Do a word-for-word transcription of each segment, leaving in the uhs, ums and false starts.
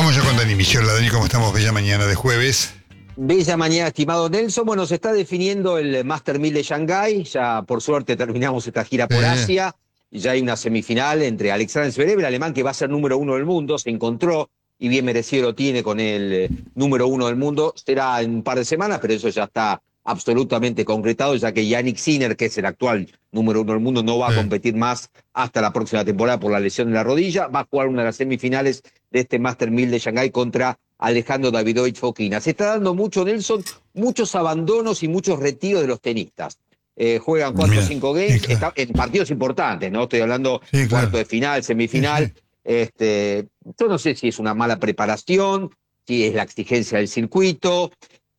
Estamos ya con Dani Migiola. Dani, ¿cómo estamos? Bella mañana de jueves. Bella mañana, estimado Nelson. Bueno, se está definiendo el Master mil de Shanghái. Ya, por suerte, terminamos esta gira por Eh. Asia. Ya hay una semifinal entre Alexander Zverev, el alemán que va a ser número uno del mundo. Se encontró, y bien merecido lo tiene, con el eh, número uno del mundo. Será en un par de semanas, pero eso ya está absolutamente concretado, ya que Yannick Sinner, que es el actual número uno del mundo, no va a Eh. competir más hasta la próxima temporada por la lesión de la rodilla. Va a jugar una de las semifinales de este Master mil de Shanghái contra Alejandro Davidovich Fokina. Se está dando mucho, Nelson, muchos abandonos y muchos retiros de los tenistas. Eh, juegan cuatro o cinco games, sí, claro, está, en partidos importantes, ¿no? Estoy hablando sí, claro, cuarto de final, semifinal. Sí, sí. Este, yo no sé si es una mala preparación, si es la exigencia del circuito,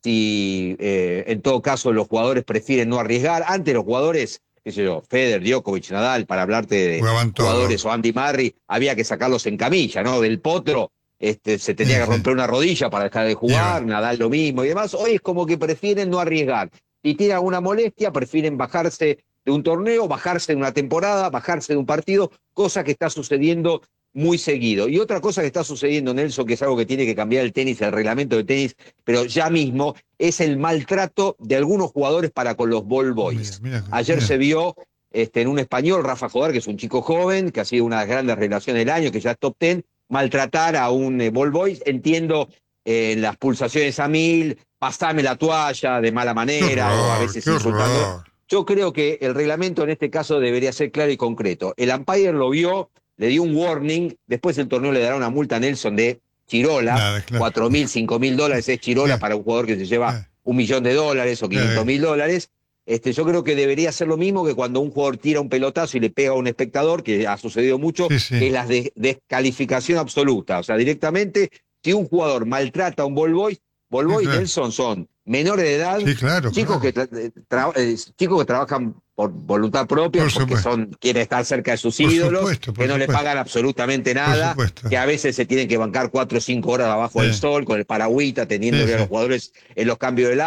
si eh, en todo caso los jugadores prefieren no arriesgar. Antes los jugadores, qué sé yo, Federer, Djokovic, Nadal, para hablarte de jugaban jugadores todo. O Andy Murray, había que sacarlos en camilla, ¿no? Del potro. Este, se tenía sí, que romper sí. una rodilla para dejar de jugar, sí, Nadal lo mismo y demás. Hoy es como que prefieren no arriesgar. Si tienen alguna molestia, prefieren bajarse de un torneo, bajarse de una temporada, bajarse de un partido, cosa que está sucediendo muy seguido. Y otra cosa que está sucediendo, Nelson, que es algo que tiene que cambiar el tenis, el reglamento del tenis, pero ya mismo, es el maltrato de algunos jugadores para con los ball boys. Mira, mira, Ayer mira. se vio este, en un español, Rafa Jodar, que es un chico joven, que ha sido una de las grandes revelaciones del año, que ya es top ten, maltratar a un eh, ball boy. Entiendo eh, las pulsaciones a mil, pasame la toalla de mala manera horror, o a veces insultando. Horror. Yo creo que el reglamento en este caso debería ser claro y concreto. El umpire lo vio, le dio un warning, después el torneo le dará una multa a Nelson de Chirola, cuatro mil, cinco mil dólares es Chirola claro. para un jugador que se lleva claro. un millón de dólares o quinientos mil dólares. Este, yo creo que debería ser lo mismo que cuando un jugador tira un pelotazo y le pega a un espectador, que ha sucedido mucho, sí, sí. que es la de, descalificación absoluta. O sea, directamente, si un jugador maltrata a un ball boy, ball boy sí, claro. Nelson son menores de edad, sí, claro, chicos, claro. Que tra eh, chicos que trabajan por voluntad propia, por porque son quieren estar cerca de sus por ídolos, supuesto, que no supuesto. le pagan absolutamente nada, que a veces se tienen que bancar cuatro o cinco horas abajo sí. del sol, con el paragüita, teniendo sí, sí. a los jugadores en los cambios de lado.